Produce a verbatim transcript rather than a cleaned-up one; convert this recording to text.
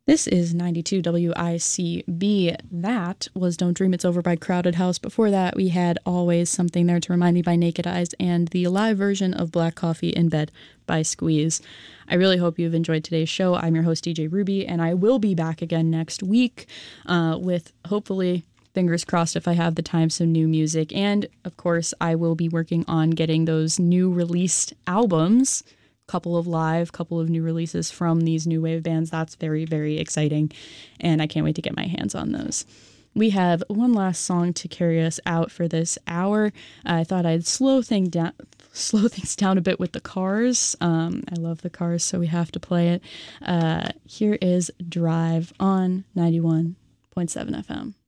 This is ninety-two W I C B. That was Don't Dream It's Over by Crowded House. Before that, we had Always Something There to Remind Me by Naked Eyes and the live version of Black Coffee in Bed by Squeeze. I really hope you've enjoyed today's show. I'm your host, D J Ruby, and I will be back again next week uh, with hopefully, fingers crossed if I have the time, some new music. And of course, I will be working on getting those new released albums, couple of live, couple of new releases from these new wave bands. That's very, very exciting, and I can't wait to get my hands on those. We have one last song to carry us out for this hour. I thought I'd slow thing down, slow things down a bit with the Cars. Um, I love the Cars, so we have to play it. Uh, here is Drive on ninety-one point seven F M.